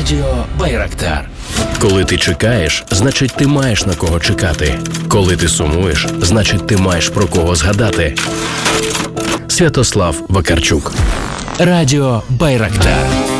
Радіо Байрактар. Коли ти чекаєш, значить ти маєш на кого чекати. Коли ти сумуєш, значить ти маєш про кого згадати. Святослав Вакарчук. Радіо Байрактар.